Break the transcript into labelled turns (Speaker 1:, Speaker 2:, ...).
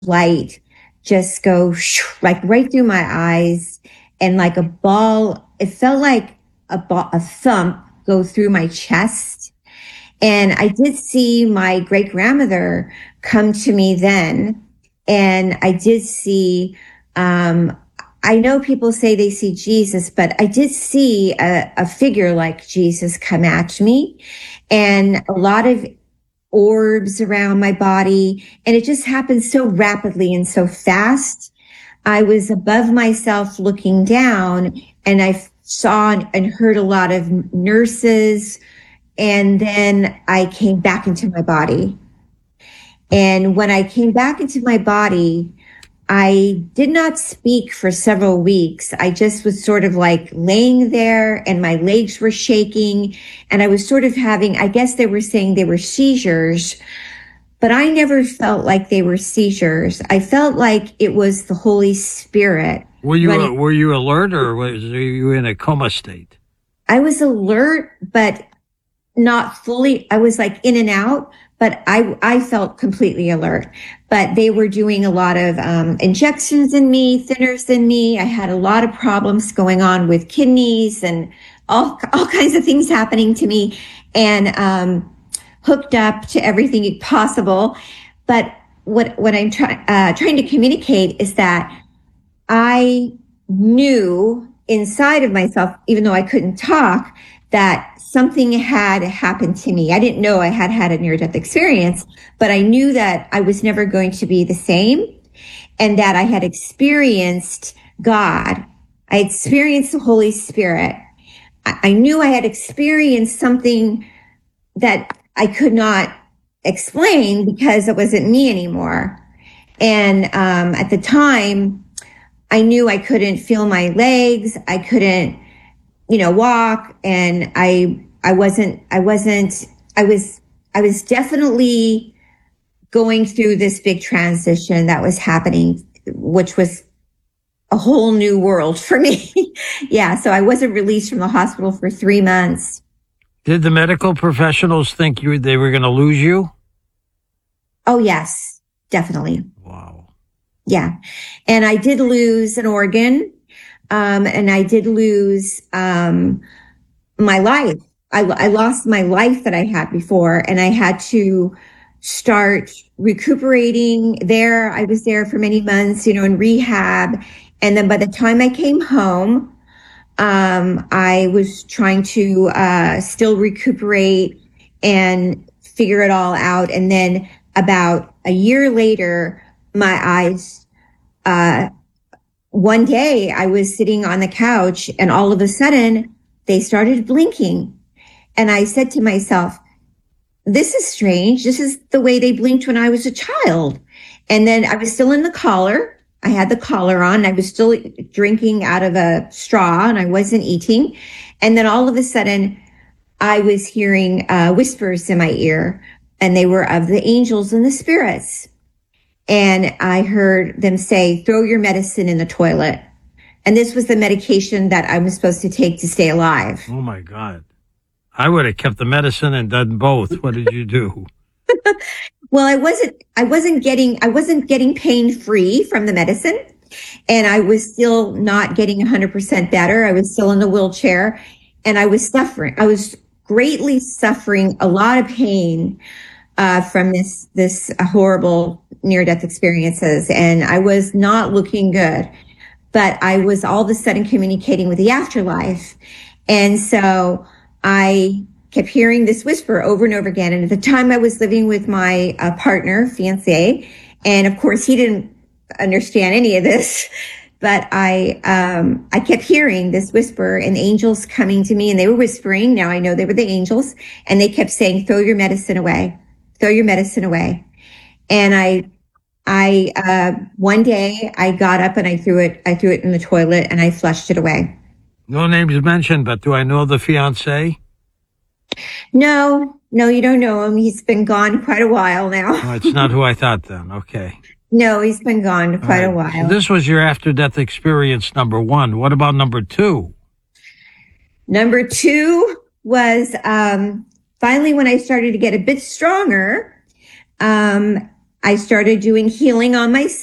Speaker 1: light just go like right through my eyes, and like a ball, it felt like a thump go through my chest. And I did see my great grandmother come to me then. And I did see, I know people say they see Jesus, but I did see a figure like Jesus come at me, and a lot of orbs around my body. And it just happened so rapidly and so fast. I was above myself looking down, and I saw and heard a lot of nurses. And then I came back into my body. And when I came back into my body, I did not speak for several weeks. I just was sort of like laying there, and my legs were shaking, and I was sort of having, I guess they were saying they were seizures, but I never felt like they were seizures. I felt like it was the Holy Spirit.
Speaker 2: Were you alert, or were you in a coma state?
Speaker 1: I was alert, but not fully. I was like in and out, but I felt completely alert. But they were doing a lot of injections in me, thinners in me. I had a lot of problems going on with kidneys and all kinds of things happening to me, and hooked up to everything possible. But what I'm trying to communicate is that I knew inside of myself, even though I couldn't talk, that something had happened to me. I didn't know I had a near-death experience, but I knew that I was never going to be the same, and that I had experienced God. I experienced the Holy Spirit. I knew I had experienced something that I could not explain because it wasn't me anymore. And at the time, I knew I couldn't feel my legs. I couldn't, walk. And I was definitely going through this big transition that was happening, which was a whole new world for me. Yeah. So I wasn't released from the hospital for 3 months.
Speaker 2: Did the medical professionals think they were going to lose you?
Speaker 1: Oh, yes, definitely.
Speaker 2: Wow.
Speaker 1: Yeah. And I did lose an organ. And I did lose, my life. I lost my life that I had before, and I had to start recuperating there. I was there for many months, in rehab. And then by the time I came home, I was trying to, still recuperate and figure it all out. And then about a year later, my eyes, one day I was sitting on the couch, and all of a sudden they started blinking. And I said to myself, this is strange. This is the way they blinked when I was a child. And then I was still in the collar. I had the collar on. I was still drinking out of a straw, and I wasn't eating. And then all of a sudden I was hearing whispers in my ear, and they were of the angels and the spirits. And I heard them say, throw your medicine in the toilet. And this was the medication that I was supposed to take to stay alive.
Speaker 2: Oh my God. I would have kept the medicine and done both. What did you do?
Speaker 1: Well, I wasn't getting pain free from the medicine, and I was still not getting 100% better. I was still in the wheelchair, and I was suffering. I was greatly suffering a lot of pain, from this horrible near-death experiences. And I was not looking good, but I was all of a sudden communicating with the afterlife. And so I kept hearing this whisper over and over again. And at the time I was living with my partner, fiance, and of course he didn't understand any of this, but I kept hearing this whisper, and angels coming to me, and they were whispering. Now I know they were the angels, and they kept saying, throw your medicine away, throw your medicine away. And I one day I got up and I threw it in the toilet, and I flushed it away.
Speaker 2: No names mentioned, but do I know the fiancé?
Speaker 1: No, you don't know him. He's been gone quite a while now.
Speaker 2: Oh, it's not who I thought then. Okay.
Speaker 1: No, he's been gone quite a while.
Speaker 2: So this was your after-death experience number one. What about number two?
Speaker 1: Number two was finally when I started to get a bit stronger. I started doing healing on myself.